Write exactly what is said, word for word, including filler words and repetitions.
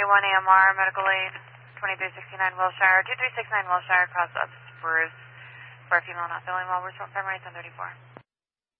one A M R, medical aid, twenty-three sixty-nine Wilshire, two three six nine Wilshire, cross up Spruce, for a female not feeling well, we're showing primary ten thirty-four.